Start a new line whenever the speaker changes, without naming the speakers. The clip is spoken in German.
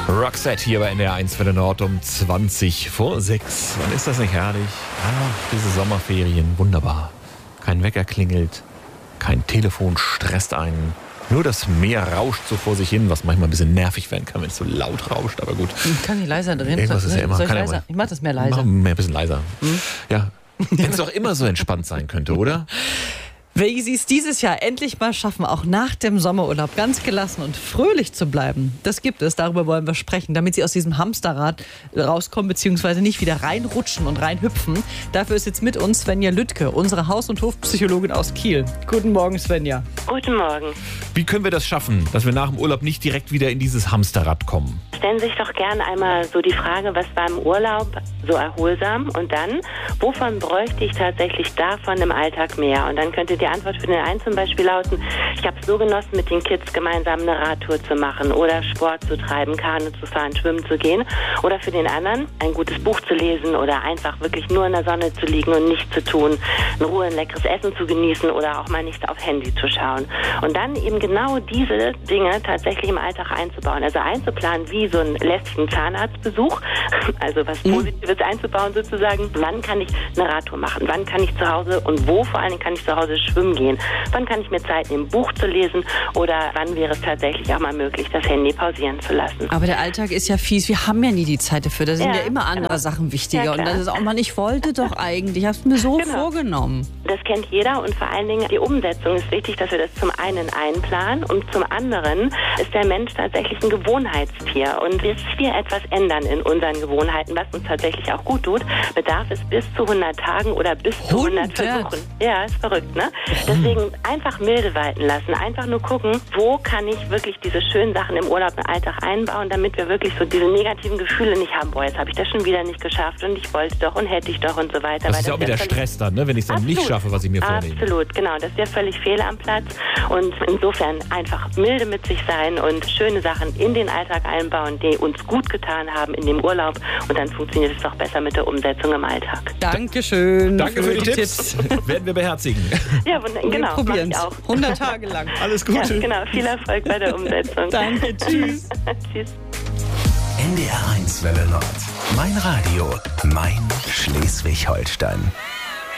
Roxette hier bei NDR 1 für den Nord um 20 vor 6. Wann ist das nicht herrlich? Diese Sommerferien, wunderbar. Kein Wecker klingelt, kein Telefon stresst einen. Nur das Meer rauscht so vor sich hin, was manchmal ein bisschen nervig werden kann, wenn es so laut rauscht, aber gut.
Kann ich leiser drehen?
Irgendwas ist ja immer.
Soll ich leiser? Ich mach das mehr leiser.
Mehr ein bisschen leiser. Ja. Wenn es doch immer so entspannt sein könnte, oder?
Wenn sie es dieses Jahr endlich mal schaffen, auch nach dem Sommerurlaub ganz gelassen und fröhlich zu bleiben, das gibt es, darüber wollen wir sprechen, damit sie aus diesem Hamsterrad rauskommen, beziehungsweise nicht wieder reinrutschen und reinhüpfen. Dafür ist jetzt mit uns Svenja Lüttke, unsere Haus- und Hofpsychologin aus Kiel. Guten Morgen, Svenja.
Guten Morgen.
Wie können wir das schaffen, dass wir nach dem Urlaub nicht direkt wieder in dieses Hamsterrad kommen?
Stellen Sie sich doch gern einmal so die Frage, was war im Urlaub so erholsam und dann, wovon bräuchte ich tatsächlich davon im Alltag mehr? Und dann könnte die Antwort für den einen zum Beispiel lauten, ich habe es so genossen, mit den Kids gemeinsam eine Radtour zu machen oder Sport zu treiben, Kanu zu fahren, schwimmen zu gehen. Oder für den anderen, ein gutes Buch zu lesen oder einfach wirklich nur in der Sonne zu liegen und nichts zu tun, in Ruhe ein leckeres Essen zu genießen oder auch mal nicht aufs Handy zu schauen. Und dann eben genau diese Dinge tatsächlich im Alltag einzubauen. Also einzuplanen wie so einen lästigen Zahnarztbesuch, also was Positives einzubauen sozusagen. Wann kann ich eine Radtour machen? Wann kann ich zu Hause und wo vor allen Dingen kann ich zu Hause schwimmen gehen? Wann kann ich mir Zeit nehmen, ein Buch zu lesen? Oder wann wäre es tatsächlich auch mal möglich, das Handy pausieren zu lassen?
Aber der Alltag ist ja fies. Wir haben ja nie die Zeit dafür. Da sind ja immer andere Sachen wichtiger.
Ja,
und das ist auch mal, ich wollte doch eigentlich. Ich habe es mir so vorgenommen.
Das kennt jeder und vor allen Dingen die Umsetzung ist wichtig, dass wir das zum einen einplanen und zum anderen ist der Mensch tatsächlich ein Gewohnheitstier. Und bis wir etwas ändern in unseren Gewohnheiten, was uns tatsächlich auch gut tut, bedarf es bis zu 100 Tagen oder bis zu 100 Versuchen. Ja, ist verrückt, ne? Deswegen einfach milde walten lassen. Einfach nur gucken, wo kann ich wirklich diese schönen Sachen im Urlaub im Alltag einbauen, damit wir wirklich so diese negativen Gefühle nicht haben. Boah, jetzt habe ich das schon wieder nicht geschafft und ich wollte doch und hätte ich doch und so weiter.
Das ist ja auch wieder Stress dann, ne? Wenn ich es dann nicht schaffe, was ich mir vornehme.
Absolut, genau. Das wäre völlig fehl am Platz. Und insofern einfach milde mit sich sein und schöne Sachen in den Alltag einbauen, die uns gut getan haben in dem Urlaub. Und dann funktioniert es doch besser mit der Umsetzung im Alltag.
Dankeschön.
Danke für die Tipps. Werden wir beherzigen.
Ja, genau.
Probieren es. 100 Tage lang.
Alles Gute.
Ja, genau. Viel Erfolg bei der Umsetzung.
Danke. Tschüss.
Tschüss.
NDR 1 Welle Nord. Mein Radio. Mein Schleswig-Holstein.